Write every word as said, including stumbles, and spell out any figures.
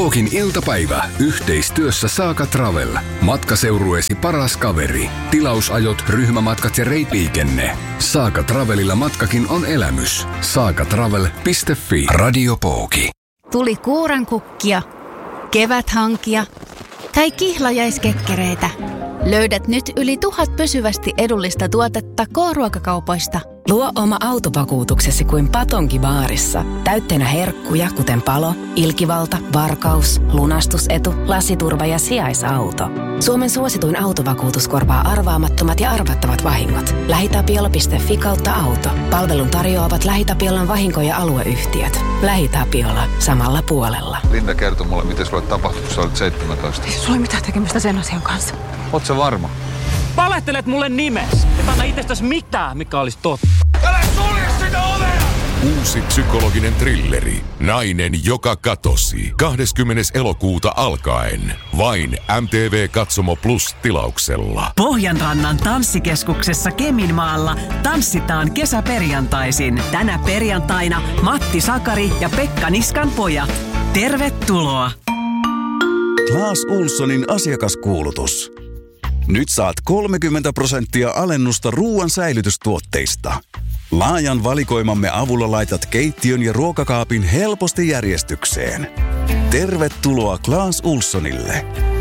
Pookin iltapäivä yhteistyössä Saaka Travel. Matkaseurueesi paras kaveri. Tilausajot, ryhmämatkat ja reitiliikenne. Saaka Travelilla matkakin on elämys. saakatravel piste fi. Radio Pooki. Tuli kuurankukkia, keväthankia tai kihlajaiskekkereitä. Löydät nyt yli tuhat pysyvästi edullista tuotetta K-ruokakaupoista. Luo oma autovakuutuksesi kuin Patonki baarissa. Täytteenä herkkuja, kuten palo, ilkivalta, varkaus, lunastusetu, lasiturva ja sijaisauto. Suomen suosituin autovakuutus korvaa arvaamattomat ja arvattavat vahingot. LähiTapiola piste fi kautta auto. Palvelun tarjoavat LähiTapiolan vahinko- ja alueyhtiöt. LähiTapiola. Samalla puolella. Linda kertoi mulle, miten sulle tapahtui, kun sä olit seitsemäntoista. Ei sulla ole mitään tekemistä sen asian kanssa. Oot sä varma? Valehtelet mulle nimes. Et anna itsestäs mitään, mikä olisi totta. Älä sulje sitä ovea! Uusi psykologinen thrilleri. Nainen, joka katosi. kahdeskymmenes elokuuta alkaen. Vain M T V Katsomo Plus -tilauksella. Pohjanrannan tanssikeskuksessa Keminmaalla tanssitaan kesäperjantaisin. Tänä perjantaina Matti Sakari ja Pekka Niskan pojat. Tervetuloa! Clas Ohlsonin asiakaskuulutus. Nyt saat kolmekymmentä prosenttia alennusta ruoan säilytystuotteista. Laajan valikoimamme avulla laitat keittiön ja ruokakaapin helposti järjestykseen. Tervetuloa Clas Ohlsonille.